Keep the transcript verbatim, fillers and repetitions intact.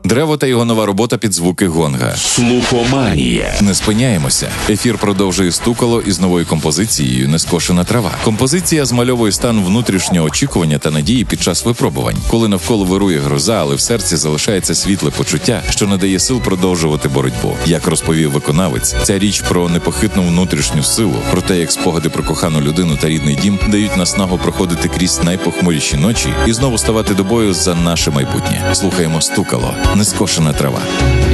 Древо та його нова робота під звуки гонга. Слухоманія. Не спиняємося. Ефір продовжує Стукало із новою композицією «Нескошена трава». Композиція змальовує стан внутрішнього очікування та надії під час випробувань, коли навколо вирує гроза, але в серці залишається світле почуття, що надає сил продовжувати боротьбу. Як розповів виконавець, ця річ про непохитну внутрішню силу, про те, як спогади про кохану людину та рідний дім дають наснагу проходити крізь найпохмуріші ночі і знову ставати до бою за наше майбутнє. Слухаємо «Стукало. Нескошена трава».